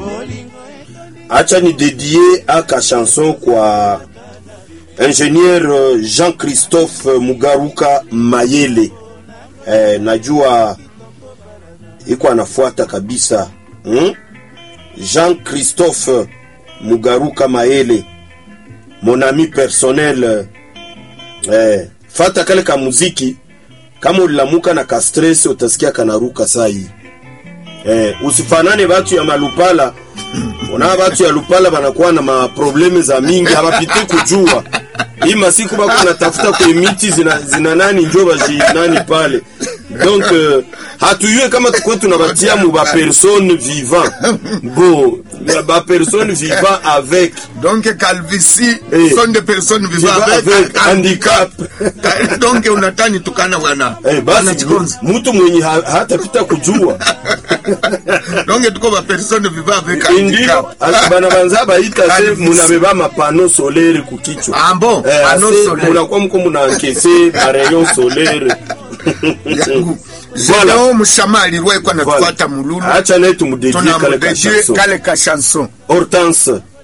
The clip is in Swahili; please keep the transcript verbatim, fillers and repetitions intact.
Acha ni dédié aka chanson kwa ingénieur Jean-Christophe Mugaruka Mayele. Eh, najua iko anafuata kabisa. Hmm? Jean-Christophe Mugaruka Mayele, mon ami personnel. Eh, fata kale ka muziki kama ulilamuka na ka stress utasikia kanaruka saa hii. Eh, usifanane watu ya malupala. Ona watu ya lupala banakuwa na ma probleme za mingi hawapiti kujua. Hii masiku bako natafuta kwa miti zina, zina nani njoo baji nani pale. Donc euh, hatuyue kama tukwe tunabatia mu ba personne vivant. Bon, ba personne vivant avec. Donc calvitie eh, sont des personnes vivant avec, avec handicap. Donc unatani tukana wana. Eh, basi mtu mwenye ha, hata pita kujua. Donc tuko ba personne vivant avec handicap. Ndio, bana banzaba ita se munabeba mapano solaire kukichwa. Ah bon, eh, panneau solaire. Munakuwa mko munankese ba rayon solaire. Voilà. Zeno mshamali rwe kwa natufuata mululu. Acha netu mudedie kale ka chanson. Kale ka chanson. Hortense.